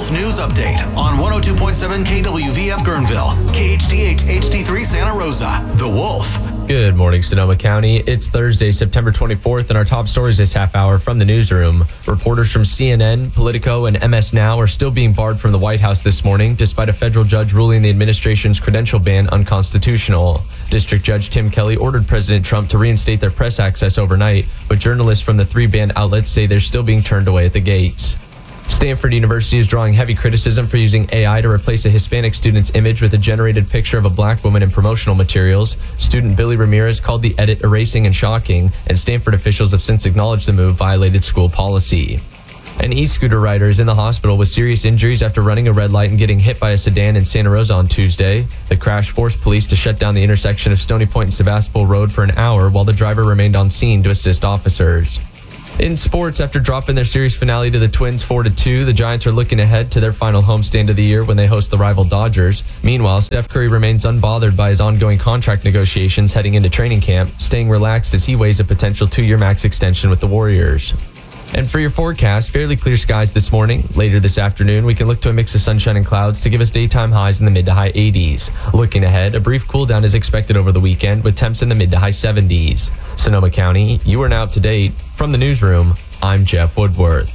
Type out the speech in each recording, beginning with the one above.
Wolf News Update on 102.7 KWVF Guerneville, KHDH HD3 Santa Rosa. The Wolf. Good morning, Sonoma County. It's Thursday, September 24th, and our top stories this half hour from the newsroom. Reporters from CNN, Politico, and MS Now are still being barred from the White House this morning, despite a federal judge ruling the administration's credential ban unconstitutional. District Judge Tim Kelly ordered President Trump to reinstate their press access overnight, but journalists from the three banned outlets say they're still being turned away at the gates. Stanford University is drawing heavy criticism for using AI to replace a Hispanic student's image with a generated picture of a black woman in promotional materials. Student Billy Ramirez called the edit erasing and shocking, and Stanford officials have since acknowledged the move violated school policy. An e-scooter rider is in the hospital with serious injuries after running a red light and getting hit by a sedan in Santa Rosa on Tuesday. The crash forced police to shut down the intersection of Stony Point and Sebastopol Road for an hour while the driver remained on scene to assist officers. In sports, after dropping their series finale to the Twins 4-2, the Giants are looking ahead to their final homestand of the year when they host the rival Dodgers. Meanwhile, Steph Curry remains unbothered by his ongoing contract negotiations heading into training camp, staying relaxed as he weighs a potential 2-year max extension with the Warriors. And for your forecast, fairly clear skies this morning. Later this afternoon, we can look to a mix of sunshine and clouds to give us daytime highs in the mid to high 80s. Looking ahead, a brief cool down is expected over the weekend with temps in the mid to high 70s. Sonoma County, you are now up to date. From the newsroom, I'm Jeff Woodworth.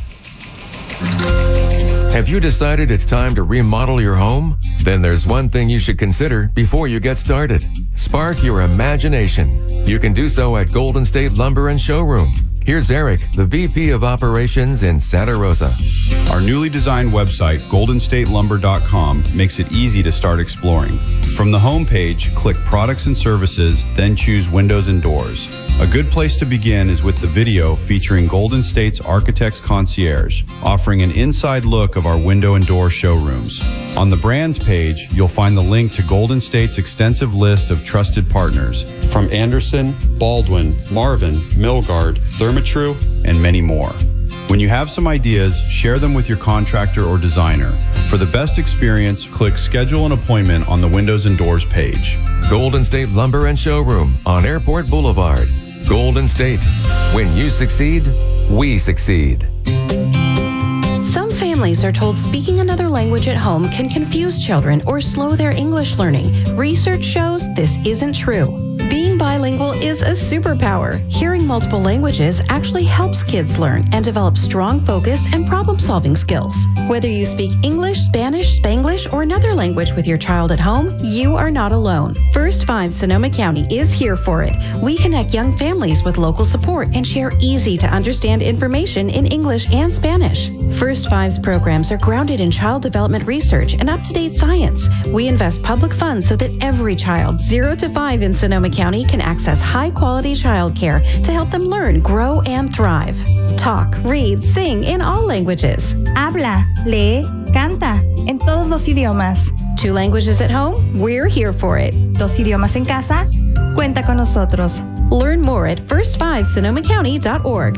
Have you decided it's time to remodel your home? Then there's one thing you should consider before you get started. Spark your imagination. You can do so at Golden State Lumber and Showroom. Here's Eric, the VP of Operations in Santa Rosa. Our newly designed website, goldenstatelumber.com, makes it easy to start exploring. From the homepage, click Products and Services, then choose Windows and Doors. A good place to begin is with the video featuring Golden State's Architects Concierge, offering an inside look of our window and door showrooms. On the brands page, you'll find the link to Golden State's extensive list of trusted partners, from Anderson, Baldwin, Marvin, Milgard, Therma-Tru, and many more. When you have some ideas, share them with your contractor or designer. For the best experience, click Schedule an Appointment on the Windows and Doors page. Golden State Lumber and Showroom on Airport Boulevard. Golden State. When you succeed, we succeed. Some families are told speaking another language at home can confuse children or slow their English learning. Research shows this isn't true. Being bilingual is a superpower. Hearing multiple languages actually helps kids learn and develop strong focus and problem-solving skills. Whether you speak English, Spanish, Spanglish, or another language with your child at home, you are not alone. First Five Sonoma County is here for it. We connect young families with local support and share easy-to-understand information in English and Spanish. First Five's programs are grounded in child development research and up-to-date science. We invest public funds so that every child, 0 to 5 in Sonoma County, can access high-quality childcare to help them learn, grow, and thrive. Talk, read, sing in all languages. Habla, lee, canta, en todos los idiomas. 2 languages at home? We're here for it. 2 idiomas en casa? Cuenta con nosotros. Learn more at first5sonomacounty.org.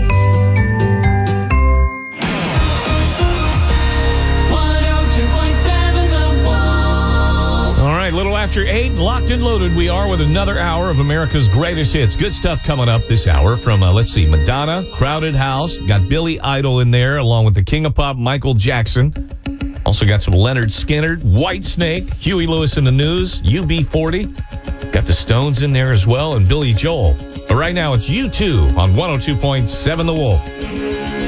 A little after 8, locked and loaded we are with another hour of America's greatest hits. Good stuff coming up this hour from, Madonna, Crowded House. Got Billy Idol in there, along with the King of Pop, Michael Jackson. Also got some Leonard Skinner, Whitesnake, Huey Lewis in the News, UB40. Got the Stones in there as well, and Billy Joel. But right now, it's U2 on 102.7 The Wolf.